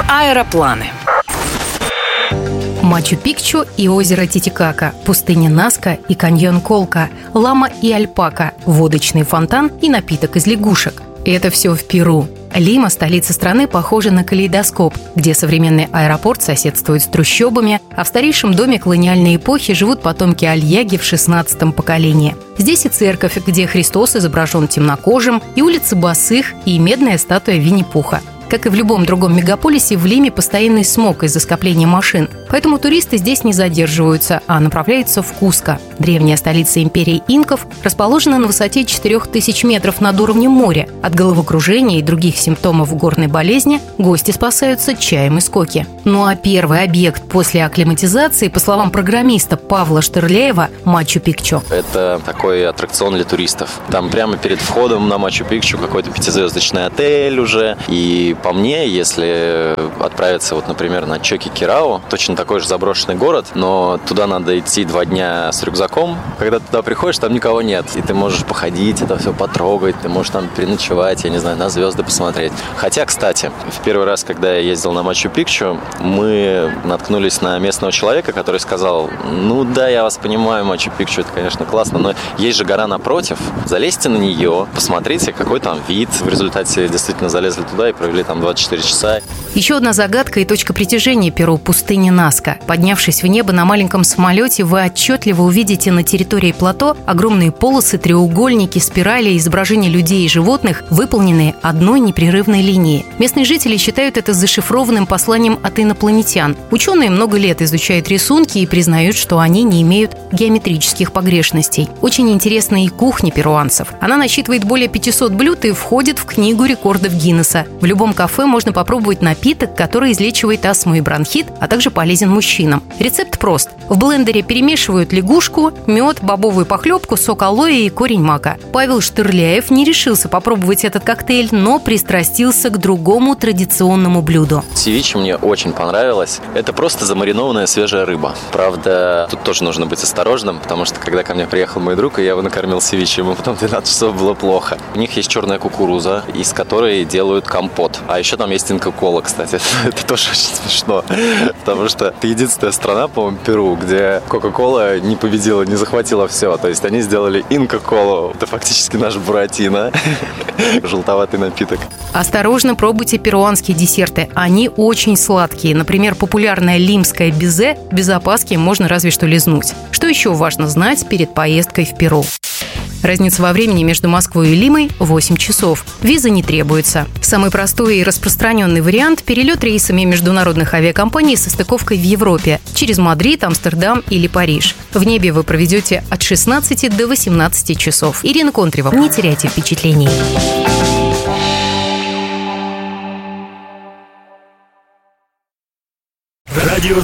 Аэропланы. Мачу-Пикчу и озеро Титикака, пустыня Наска и каньон Колка, лама и альпака, водочный фонтан и напиток из лягушек. И это все в Перу. Лима, столица страны, похожа на калейдоскоп, где современный аэропорт соседствует с трущобами, а в старейшем доме колониальной эпохи живут потомки Альяги в 16-м поколении. Здесь и церковь, где Христос изображен темнокожим, и улицы босых, и медная статуя Винни-Пуха. Как и в любом другом мегаполисе, в Лиме постоянный смог из-за скопления машин. Поэтому туристы здесь не задерживаются, а направляются в Куско. Древняя столица империи инков расположена на высоте 4000 метров над уровнем моря. От головокружения и других симптомов горной болезни гости спасаются чаем из коки. Ну а первый объект после акклиматизации, по словам программиста Павла Штырляева, Мачу-Пикчу. Это такой аттракцион для туристов. Там прямо перед входом на Мачу-Пикчу какой-то 5-звездочный отель уже. И по мне, если отправиться, вот, например, на Чоки-Кирау, точно такой же заброшенный город, но туда надо идти 2 дня с рюкзаком. Когда ты туда приходишь, там никого нет. И ты можешь походить, это все потрогать, ты можешь там переночевать, я не знаю, на звезды посмотреть. Хотя, кстати, в первый раз, когда я ездил на Мачу-Пикчу, мы наткнулись на местного человека, который сказал: ну да, я вас понимаю, Мачу-Пикчу, это, конечно, классно, но есть же гора напротив, залезьте на нее, посмотрите, какой там вид. В результате действительно залезли туда и провели там 24 часа. Еще одна загадка и точка притяжения Перу – пустыня Наска. Поднявшись в небо на маленьком самолете, вы отчетливо увидите на территории плато огромные полосы, треугольники, спирали, изображения людей и животных, выполненные одной непрерывной линией. Местные жители считают это зашифрованным посланием от инопланетян. Ученые много лет изучают рисунки и признают, что они не имеют геометрических погрешностей. Очень интересна и кухня перуанцев. Она насчитывает более 500 блюд и входит в книгу рекордов Гиннесса. В любом кафе можно попробовать напиток, который излечивает астму и бронхит, а также полезен мужчинам. Рецепт прост. В блендере перемешивают лягушку, мед, бобовую похлебку, сок алоэ и корень мака. Павел Штырляев не решился попробовать этот коктейль, но пристрастился к другому традиционному блюду. Севиче мне очень понравилось. Это просто замаринованная свежая рыба. Правда, тут тоже нужно быть осторожным, потому что когда ко мне приехал мой друг, и я его накормил севиче, ему потом 12 часов было плохо. У них есть черная кукуруза, из которой делают компот. А еще там есть инка-кола, кстати. Это тоже очень смешно. Потому что это единственная страна, по-моему, Перу, где Кока-кола не победила, не захватила все. То есть они сделали инка-колу. Это фактически наш буратино. Желтоватый напиток. Осторожно пробуйте перуанские десерты. Они очень сладкие. Например, популярное лимское безе без опаски можно разве что лизнуть. Что еще важно знать перед поездкой в Перу? Разница во времени между Москвой и Лимой – 8 часов. Виза не требуется. Самый простой и распространенный вариант – перелет рейсами международных авиакомпаний со стыковкой в Европе через Мадрид, Амстердам или Париж. В небе вы проведете от 16 до 18 часов. Ирина Контрева. Не теряйте впечатлений. Радио